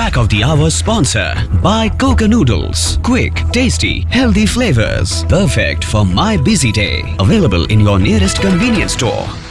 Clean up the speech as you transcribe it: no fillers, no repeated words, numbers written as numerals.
Crack of the Hour sponsor by Coca Noodles. Quick, tasty, healthy flavors. Perfect for my busy day. Available in your nearest convenience store.